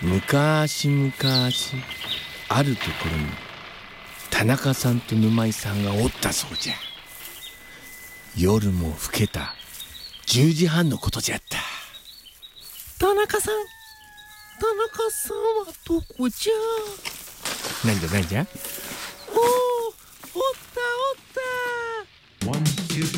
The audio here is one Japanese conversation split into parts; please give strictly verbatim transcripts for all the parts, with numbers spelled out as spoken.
昔々あるところに田中さんと沼井さんがおったそうじゃ。夜も更けたじゅうじはんのことじゃった。 田中さん田中さんはどこじゃ。 なんじゃなんじゃ。 おお、おったおった。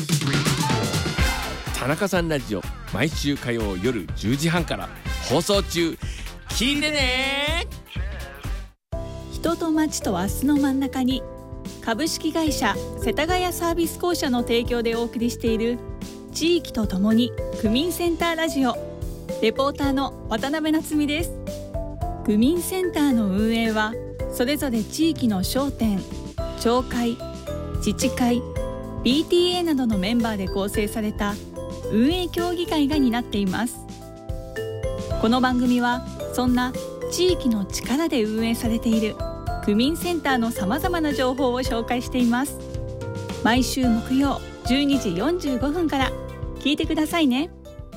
田中さんラジオ、毎週火曜夜じゅうじはんから放送中。聞いてね。 人と街と明日の真ん中に、株式会社世田谷サービス公社の提供でお送りしている地域とともに区民センターラジオ。レポーターの渡辺夏実です。区民センターの運営はそれぞれ地域の商店、町会、自治会、ピーティーエー などのメンバーで構成された運営協議会が担っています。この番組はそんな地域の力で運営されている区民センターのさまざまな情報を紹介しています。毎週木曜じゅうにじよんじゅうごふんから聞いてくださいね。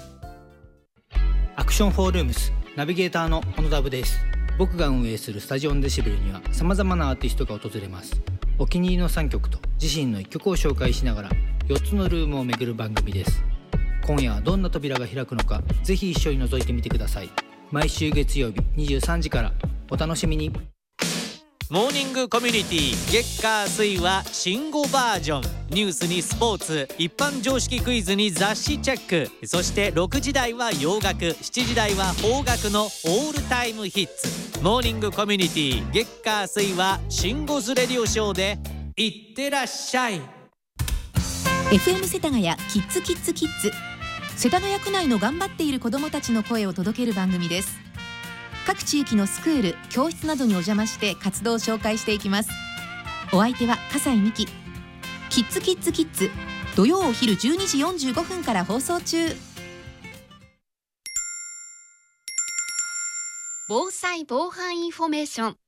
アクションフォールームスナビゲーターの小野田部です。僕が運営するスタジオンデシベルにはさまざまなアーティストが訪れます。お気に入りのさんきょくと自身のいっきょくを紹介しながらよっつのルームを巡る番組です。今夜はどんな扉が開くのか、ぜひ一緒に覗いてみてください。毎週月曜日にじゅうさんじからお楽しみに。 モーニングコミュニティ月火水は新語バージョン。ニュースにスポーツ、一般常識クイズに雑誌チェック。そしてろくじ台は洋楽、しちじ台は邦楽のオールタイムヒッツ。モーニングコミュニティ月火水は新語ズレディオショーでいってらっしゃい。 エフエム 世田谷キッズキッズキッズ。世田谷区内の頑張っている子どもたちの声を届ける番組です。各地域のスクール、教室などにお邪魔して活動を紹介していきます。お相手は笠井美希。キッズキッズキッズ、土曜お昼じゅうにじよんじゅうごふんから放送中。 防災防犯インフォメーション。